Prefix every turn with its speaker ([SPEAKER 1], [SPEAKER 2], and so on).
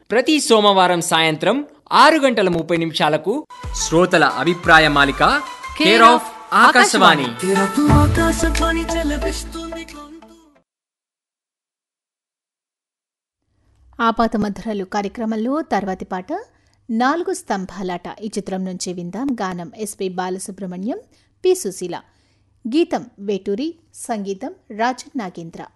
[SPEAKER 1] ప్రతి సోమవారం సాయంత్రం 6:30 శ్రోతల అభిప్రాయ మాలిక కేర్ ఆఫ్ ఆకాశవాణి.
[SPEAKER 2] ఆపాత మధురాలు కార్యక్రమంలో తర్వాతి పాట 4 స్తంభాలాట ఈ చిత్రం నుంచి విందాం. గానం ఎస్పి బాలసుబ్రహ్మణ్యం, పి సుశీల, గీతం వేటూరి, సంగీతం రాజన్ నాగేంద్ర.